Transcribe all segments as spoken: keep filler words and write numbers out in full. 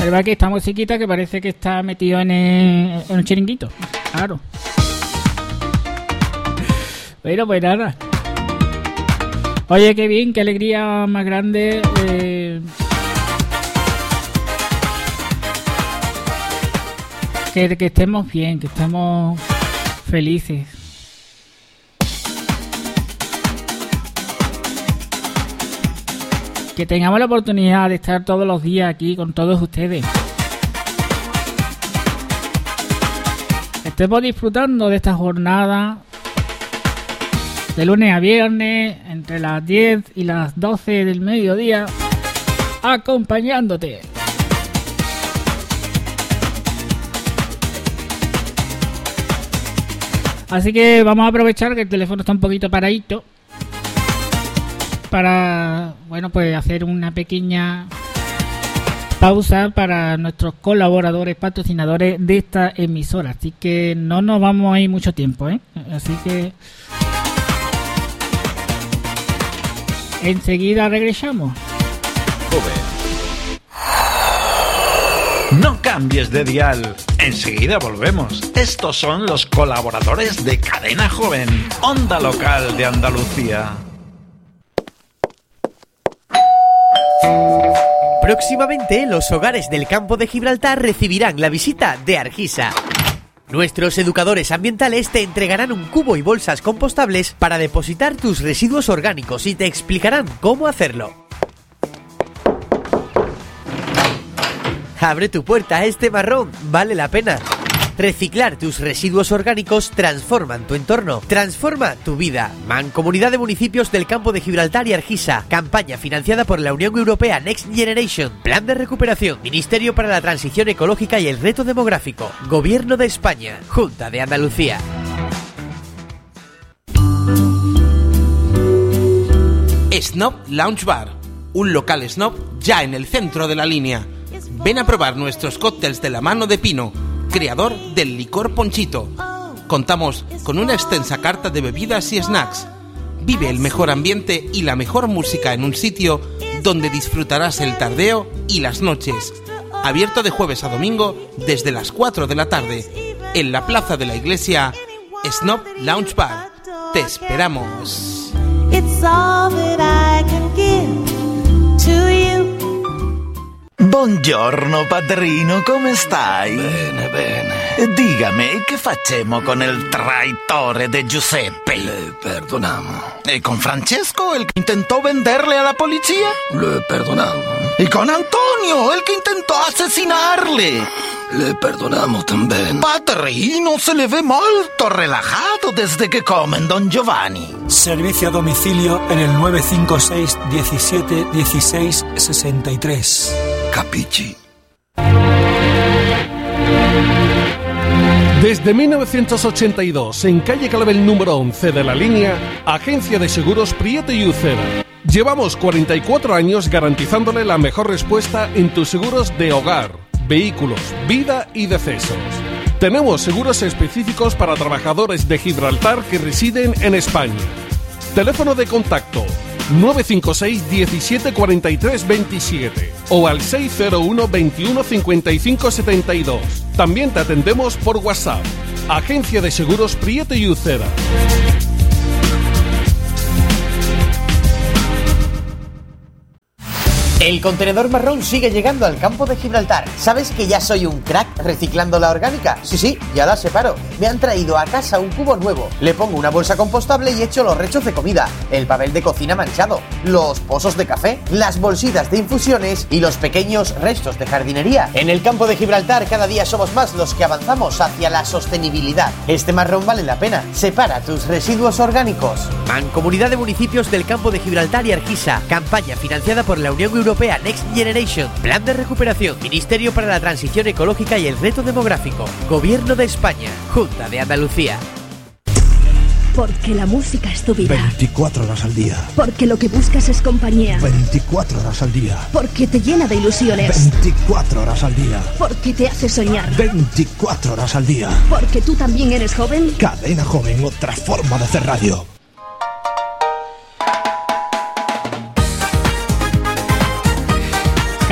Ahí va que esta musiquita que parece que está metido en, el, en un chiringuito. Claro. Bueno, pues nada. Oye, qué bien, qué alegría más grande. Eh, que, que estemos bien, que estemos felices. Que tengamos la oportunidad de estar todos los días aquí con todos ustedes. Estemos disfrutando de esta jornada de lunes a viernes entre las diez y las doce del mediodía, acompañándote. Así que vamos a aprovechar que el teléfono está un poquito paradito para, bueno, pues hacer una pequeña pausa para nuestros colaboradores, patrocinadores de esta emisora. Así que no nos vamos a ir mucho tiempo, ¿eh? Así que enseguida regresamos. No cambies de dial. Enseguida volvemos. Estos son los colaboradores de Cadena Joven, Onda Local de Andalucía. Próximamente, los hogares del campo de Gibraltar recibirán la visita de Argisa. Nuestros educadores ambientales te entregarán un cubo y bolsas compostables para depositar tus residuos orgánicos y te explicarán cómo hacerlo. Abre tu puerta a este marrón, vale la pena. Reciclar tus residuos orgánicos transforman tu entorno, transforma tu vida. Mancomunidad de Municipios del Campo de Gibraltar y Argisa. Campaña financiada por la Unión Europea Next Generation. Plan de recuperación. Ministerio para la Transición Ecológica y el Reto Demográfico. Gobierno de España. Junta de Andalucía. Snob Lounge Bar. Un local snob ya en el centro de la línea. Ven a probar nuestros cócteles de la mano de Pino, creador del licor Ponchito. Contamos con una extensa carta de bebidas y snacks. Vive el mejor ambiente y la mejor música en un sitio donde disfrutarás el tardeo y las noches. Abierto de jueves a domingo desde las cuatro de la tarde. En la plaza de la iglesia, Snob Lounge Bar. Te esperamos. It's all that I can give to you. Buongiorno padrino, come stai? Bene, bene. Dígame, che facciamo con il traitore de Giuseppe? Le perdonamos. ¿Y con Francesco, el que intentó venderle a la policía? Le perdonamos. ¿Y con Antonio, el que intentó asesinarle? Le perdonamos también. Padrino, se le ve molto relajado desde que comen, don Giovanni. Servicio a domicilio en el nueve cinco seis diecisiete dieciséis sesenta y tres. Capichi. Desde mil novecientos ochenta y dos, en calle Clavel número once de la línea, Agencia de Seguros Prieto y Uceda. Llevamos cuarenta y cuatro años garantizándole la mejor respuesta en tus seguros de hogar, vehículos, vida y decesos. Tenemos seguros específicos para trabajadores de Gibraltar que residen en España. Teléfono de contacto nueve cinco seis diecisiete cuarenta y tres veintisiete o al seis cero uno veintiuno cincuenta y cinco setenta y dos. También te atendemos por WhatsApp. Agencia de Seguros Prieto y Uceda. El contenedor marrón sigue llegando al campo de Gibraltar. ¿Sabes que ya soy un crack reciclando la orgánica? Sí, sí, ya la separo. Me han traído a casa un cubo nuevo. Le pongo una bolsa compostable y echo los rechos de comida, el papel de cocina manchado, los pozos de café, las bolsitas de infusiones y los pequeños restos de jardinería. En el campo de Gibraltar cada día somos más los que avanzamos hacia la sostenibilidad. Este marrón vale la pena. Separa tus residuos orgánicos. Mancomunidad de Municipios del Campo de Gibraltar y Argisa. Campaña financiada por la Unión Europea Next Generation. Plan de recuperación. Ministerio para la Transición Ecológica y el Reto Demográfico. Gobierno de España. Junta de Andalucía. Porque la música es tu vida. veinticuatro horas al día. Porque lo que buscas es compañía. veinticuatro horas al día. Porque te llena de ilusiones. veinticuatro horas al día. Porque te hace soñar. veinticuatro horas al día. Porque tú también eres joven. Cadena Joven, otra forma de hacer radio.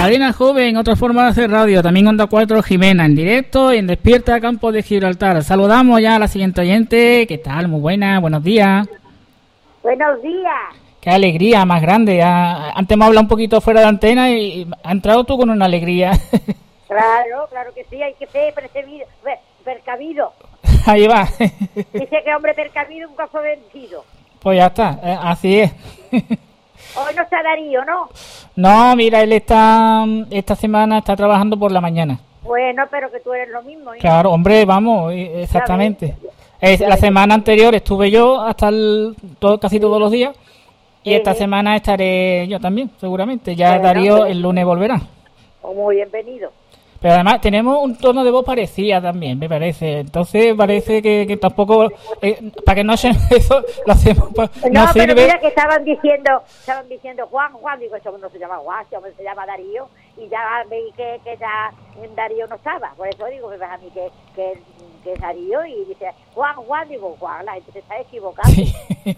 Cadena Joven, otra forma de hacer radio. También Onda cuatro Jimena en directo y en Despierta Campo de Gibraltar. Saludamos ya a la siguiente oyente. ¿Qué tal? Muy buena, buenos días. Buenos días. Qué alegría más grande. Ya, antes me hablado un poquito fuera de antena y ha entrado tú con una alegría. Claro, claro que sí, hay que ser percebido, per, percabido. Ahí va. Dice que hombre percabido nunca fue vencido. Pues ya está, eh, así es. Hoy no está Darío, ¿no? No, mira, él está esta semana está trabajando por la mañana. Bueno, pero que tú eres lo mismo, ¿eh? Claro, hombre, vamos, exactamente. Es, la semana anterior estuve yo hasta el, todo, casi todos los días y sí, esta sí. semana estaré yo también, seguramente. Ya bueno, Darío pues, el lunes volverá. Oh, muy bienvenido. Pero además tenemos un tono de voz parecida también, me parece. Entonces parece que, que tampoco... Eh, para que no se... Eso lo hacemos... Pa, no, no pero sirve. Mira que estaban diciendo... Estaban diciendo Juan, Juan, digo, eso no se llama Juan, se llama Darío. Y ya veí que, que ya Darío no estaba. Por eso digo, me vas a mí que, que, que es Darío. Y dice, Juan, Juan, digo, Juan, la gente se está equivocando. Sí.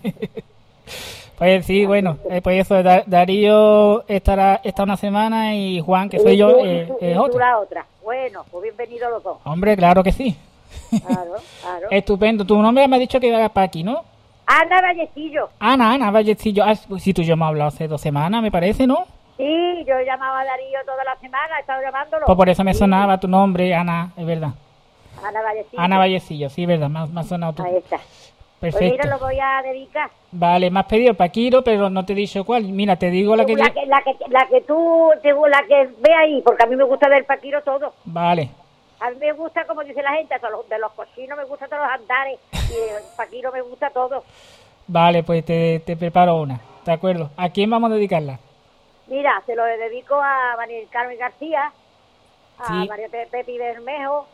Pues sí, bueno, eh, pues eso, da, Darío estará esta una semana y Juan, que soy yo, eh, es otra. otra. Bueno, pues bienvenidos los dos. Hombre, claro que sí. Claro, claro. Estupendo. Tu nombre me ha dicho que iba para aquí, ¿no? Ana Vallecillo. Ana, Ana Vallecillo. Ah, si tú y yo hemos hablado hace dos semanas, me parece, ¿no? Sí, yo llamaba a Darío toda la semana, he estado llamándolo. Pues por eso me sonaba tu nombre, Ana, es verdad. Ana Vallecillo. Ana Vallecillo, sí, verdad, me ha, me ha sonado tu... Ahí está. Perfecto. Pues mira, lo voy a dedicar. Vale, me has pedido el Paquiro, pero no te he dicho cuál. Mira, te digo la que... La que, la que, la que tú, te, la que ve ahí, porque a mí me gusta del Paquiro todo. Vale. A mí me gusta, como dice la gente, de los, de los cochinos me gustan todos los andares, y el Paquiro me gusta todo. Vale, pues te, te preparo una, ¿de acuerdo? ¿A quién vamos a dedicarla? Mira, se lo dedico a María Carmen García, a sí. María Pepi Bermejo,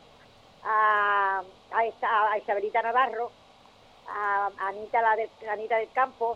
a, a, esta, a Isabelita Navarro, a Anita, la de, Anita del Campo,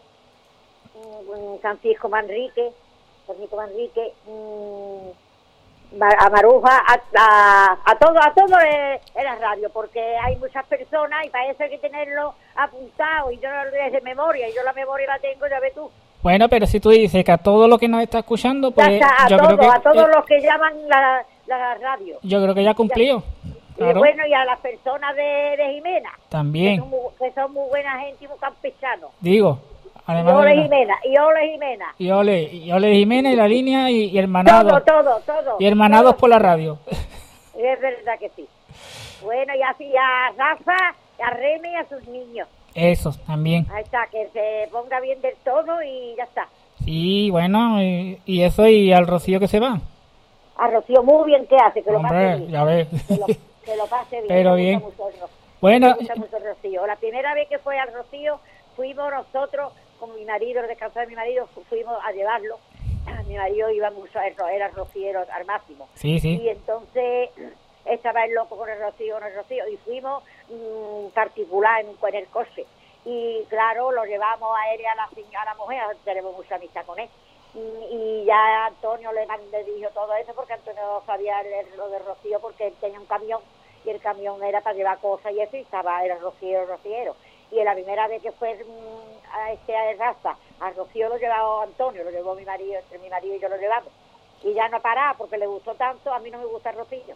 um, Francisco Manrique, Francisco Manrique, um, a Maruja, a, a, a todo, a todo en la radio, porque hay muchas personas y para eso hay que tenerlo apuntado y yo no lo doy de memoria, y yo la memoria la tengo, ya ves tú. Bueno, pero si tú dices que a todo lo que nos está escuchando, pues está, a yo todo, creo que... a todos eh, los que llaman la, la radio. Yo creo que ya cumplió. Claro. Y bueno, y a las personas de, de Jimena. También. Que son, muy, que son muy buena gente y muy campechanos. Digo. Además y ole de Jimena, y ole Jimena. Y ole, y ole Jimena y la línea y, y hermanados. Todo, todo, todo. Y hermanados todo. Por la radio. Es verdad que sí. Bueno, y así a Rafa, a Reme y a sus niños. Eso, también. Ahí está, que se ponga bien del todo y ya está. Sí, bueno, y, y eso, y al Rocío que se va. A Rocío muy bien que hace, que lo Hombre, pase bien. Ya ves. Que lo, que lo pase bien. Pero me bien. Gusta mucho, bueno. Me gusta mucho el Rocío. La primera vez que fue al Rocío, fuimos nosotros, con mi marido, el descanso de mi marido, fuimos a llevarlo. Mi marido iba mucho, era rociero al máximo. Sí, sí. Y entonces estaba el loco con el Rocío, con el Rocío, y fuimos mmm, particular en, en el coche. Y claro, lo llevamos a él y a la, a la mujer, tenemos mucha amistad con él. Y, y ya Antonio le, le dijo todo eso, porque Antonio sabía el, lo de Rocío, porque él tenía un camión, y el camión era para llevar cosas y eso, y estaba, era Rocío, Rociero. Y la primera vez que fue mmm, a este a raza, a Rocío lo llevaba Antonio, lo llevó mi marido, entre mi marido y yo lo llevamos. Y ya no paraba, porque le gustó tanto, a mí no me gusta el Rocío.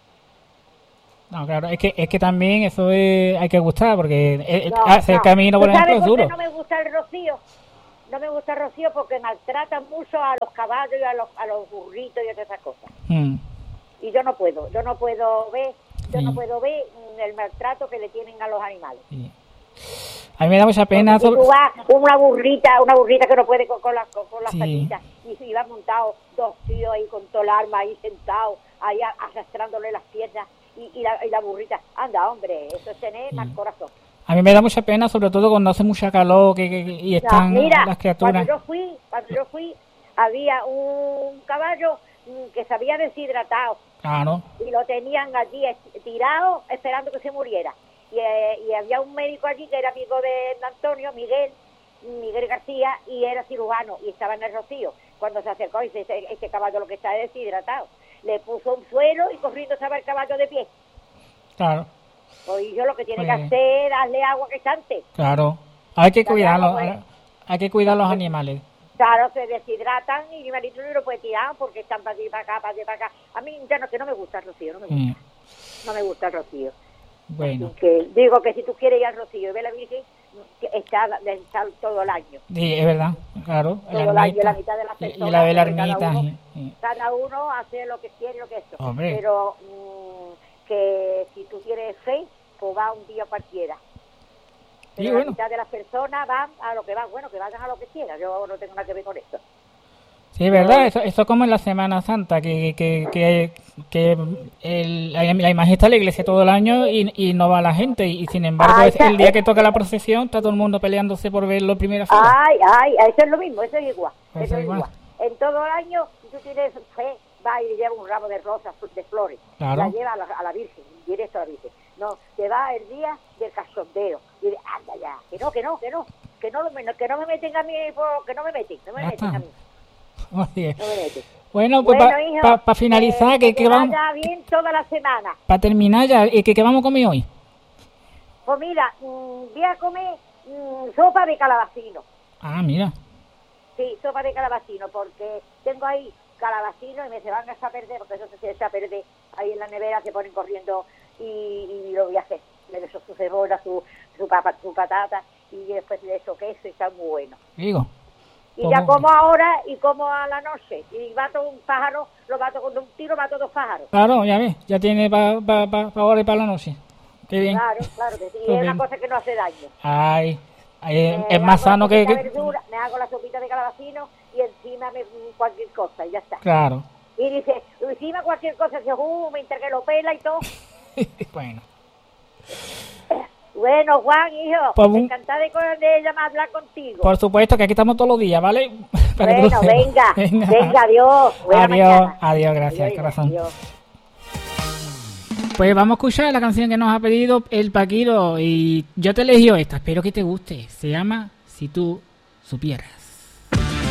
No, claro, es que es que también eso es, hay que gustar, porque no, hacer no. camino, por ejemplo, es duro. No me gusta el Rocío, no me gusta el Rocío porque maltratan mucho a los caballos y a los, a los burritos y a todas esas cosas. Hmm. Y yo no puedo, yo no puedo ver, yo sí. no puedo ver el maltrato que le tienen a los animales. Sí. A mí me da mucha pena. Sobre... Tú vas una burrita, una burrita que no puede con, con las, con, con las sí. patitas, y, y va montado dos tíos ahí con todo el arma ahí sentados, ahí arrastrándole las piernas. Y, y, la, y la burrita, anda hombre, eso es tener sí. mal corazón. A mí me da mucha pena, sobre todo cuando hace mucha calor que, que, y están no, mira, las criaturas. Cuando yo fui, cuando yo fui, había un caballo que se había deshidratado. Claro. Y lo tenían allí tirado esperando que se muriera. Y, eh, y había un médico allí que era amigo de Antonio, Miguel, Miguel García, y era cirujano, y estaba en el Rocío. Cuando se acercó y dice, este, este caballo lo que está es deshidratado. Le puso un suelo y corriendo estaba el caballo de pie. Claro. Pues yo lo que tiene pues, que hacer es darle agua que estante. Claro. Hay que cuidarlo, hay, hay que cuidar los animales. Claro, se deshidratan y mi marido no lo puede tirar porque están para allí, para acá, para allí, para acá. A mí ya no, que no me gusta el rocío, no me gusta. Mm. No me gusta el rocío. Bueno. Que, digo que si tú quieres ir al rocío y ver la Virgen, está, está todo el año. Sí, es verdad, claro. Todo el año, la mitad de las personas. Y la ve la ermita. Cada uno, sí. cada uno hace lo que quiere, lo que es. Hombre. Pero mmm, que si tú tienes fe, pues va un día cualquiera. Pero sí, la bueno. mitad de las personas van a lo que van, bueno, que vayan a lo que quieran. Yo no tengo nada que ver con esto. Sí, es verdad, eso, eso como en la Semana Santa, que, que, que, que el, la, la imagen está en la iglesia todo el año y, y no va la gente, y sin embargo ay, es el día que toca la procesión está todo el mundo peleándose por verlo en primera fila. Ay, ay, eso es lo mismo, eso es igual, eso, eso es igual. igual. En todo el año, si tú tienes fe, va y lleva un ramo de rosas, de flores, claro. la lleva a la, a la Virgen, directo a la Virgen. No, te va el día del cachondeo, y dice, anda ya, que no, que no, que no, que no, que no me meten a mí, que no me meten, no me ya meten está. a mí. Oye. No me meten. Bueno, pues bueno, para pa, pa finalizar, eh, que, que, que vamos... vaya bien toda la semana. Para terminar ya, ¿y que, que vamos a comer hoy? Pues mira, mmm, voy a comer mmm, sopa de calabacino. Ah, mira. Sí, sopa de calabacino, porque tengo ahí calabacino y me se van a perder, porque eso se echa a perder ahí en la nevera, se ponen corriendo y, y lo voy a hacer. Le beso su cebolla, su, su, papa, su patata y después le echo queso y está muy bueno. Digo. Y ya como ahora y como a la noche. Y mato un pájaro, lo mato con un tiro, mato dos pájaros. Claro, ya ves, ya tiene para pa, pa, pa ahora y para la noche. Qué bien. Claro, claro que sí. Y Qué es bien. una cosa que no hace daño. Ay, ay Eh, es más sano que... que... Verdura, me hago la sopita de calabacino y encima me cualquier cosa y ya está. Claro. Y dice, encima cualquier cosa, se uh, me que lo pela y todo. Bueno. Bueno, Juan, hijo, pues un... encantada de, de llamar a hablar contigo. Por supuesto, que aquí estamos todos los días, ¿vale? Para bueno, venga, venga, venga, adiós. Buena adiós, mañana. adiós, gracias, adiós, corazón. Adiós. Pues vamos a escuchar la canción que nos ha pedido el Paquiro y yo te he elegido esta, espero que te guste. Se llama Si tú supieras.